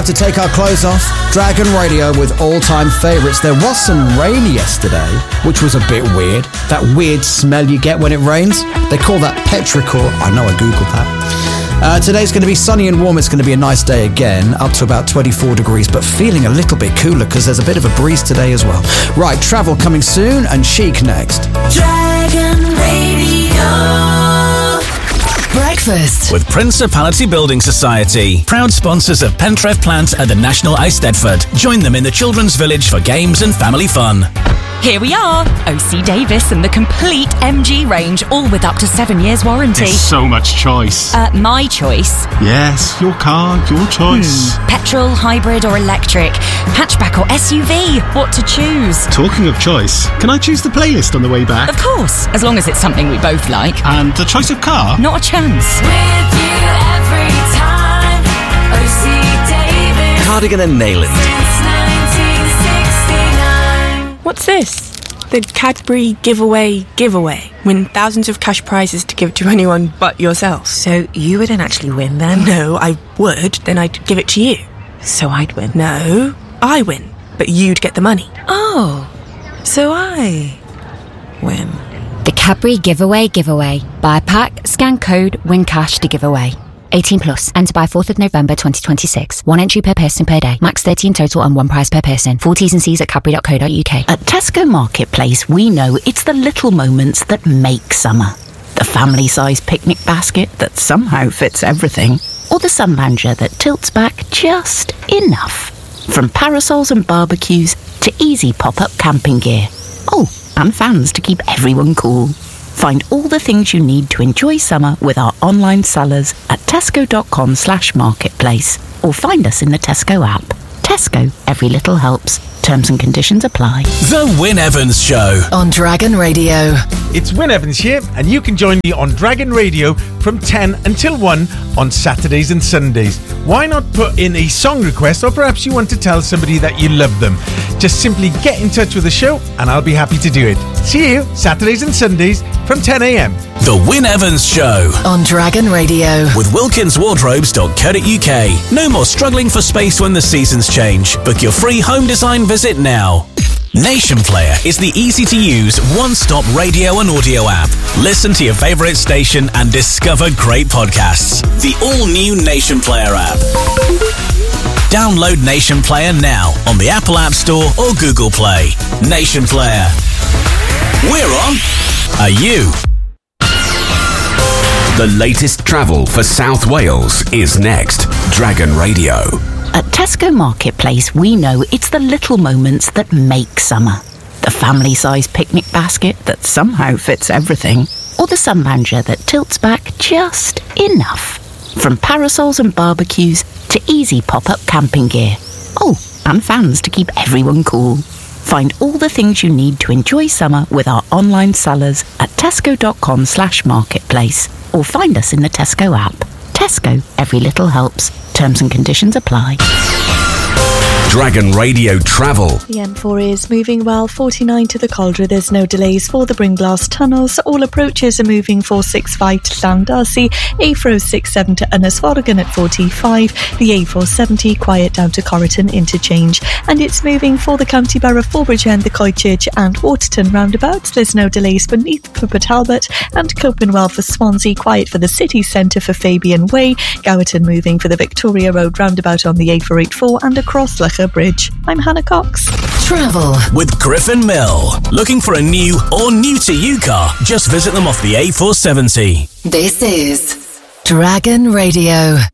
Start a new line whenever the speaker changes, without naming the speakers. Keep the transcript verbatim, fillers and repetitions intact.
about to take our clothes off. Dragon Radio with all-time favourites. There was some rain yesterday, which was a bit weird. That weird smell you get when it rains. They call that petrichor. I know, I googled that. Uh, today's going to be sunny and warm. It's going to be a nice day again, up to about twenty-four degrees, but feeling a little bit cooler because there's a bit of a breeze today as well. Right, Travel coming soon, and Chic next.
Dragon Radio. Breakfast
with Principality Building Society, proud sponsors of Pentref Plant and the National Eisteddfod. Join them in the Children's Village for games and family fun.
Here we are, O C Davis and the complete M G range, all with up to seven years warranty.
There's so much choice.
Uh, my choice.
Yes, your car, your choice.
Hmm. Petrol, hybrid or electric, hatchback or S U V, what to choose?
Talking of choice, can I choose the playlist on the way back?
Of course, as long as it's something we both like.
And the choice of car?
Not a chance.
With you every time, O C Davis.
Cardigan and Nayland.
Since nineteen sixty-nine.
What's this? The Cadbury giveaway giveaway. Win thousands of cash prizes to give to anyone but yourself.
So you wouldn't actually win then?
No, I would. Then I'd give it to you.
So I'd win?
No, I win. But you'd get the money.
Oh, so I win.
The Cadbury giveaway giveaway. Buy a pack, scan code, win cash to give away. eighteen plus. Enter by fourth of November twenty twenty-six. One entry per person per day. Max thirty in total and one prize per person. Full T's and C's at cadbury dot co dot uk.
At Tesco Marketplace, we know it's the little moments that make summer. The family-sized picnic basket that somehow fits everything. Or the sun lounger that tilts back just enough. From parasols and barbecues to easy pop-up camping gear. Oh, and fans to keep everyone cool. Find all the things you need to enjoy summer with our online sellers at tesco.com slash marketplace or find us in the Tesco app. Tesco, every little helps. Terms and conditions apply.
The Wyn Evans Show
on Dragon Radio.
It's Wyn Evans here, and you can join me on Dragon Radio from ten until one on Saturdays and Sundays. Why not put in a song request, or perhaps you want to tell somebody that you love them? Just simply get in touch with the show and I'll be happy to do it. See you Saturdays and Sundays from ten a.m.
The Wyn Evans Show
on Dragon Radio
with wilkins wardrobes dot co dot uk. No more struggling for space when the seasons change. Book your free home design visit now. Nation Player is the easy-to-use, one-stop radio and audio app. Listen to your favourite station and discover great podcasts. The all-new Nation Player app. Download Nation Player now on the Apple App Store or Google Play. Nation Player. We're on. Are you?
The latest travel for South Wales is next. Dragon Radio.
At Tesco Marketplace, we know it's the little moments that make summer. The family-sized picnic basket that somehow fits everything. Or the sun lounger that tilts back just enough. From parasols and barbecues to easy pop-up camping gear. Oh, and fans to keep everyone cool. Find all the things you need to enjoy summer with our online sellers at tesco.com slash marketplace or find us in the Tesco app. Tesco, every little helps. Terms and conditions apply.
Dragon Radio Travel.
The M four is moving well, forty-nine to the Caldra. There's no delays for the Bringlass tunnels. All approaches are moving four sixty-five to Llandarcy, A four oh six seven to Ynysforgan at forty-five, the A four seventy quiet down to Corriton interchange. And it's moving for the County Borough of Forbridge, the Coitchurch and Waterton roundabouts. There's no delays for Neath for Port Talbot and Copenwell for Swansea, quiet for the city centre for Fabian Way, Gowerton moving for the Victoria Road roundabout on the A four eighty-four and across Locher Bridge. I'm Hannah Cox.
Travel
with Griffin Mill. Looking for a new or new to you car? Just visit them off the A four seventy.
This is Dragon Radio.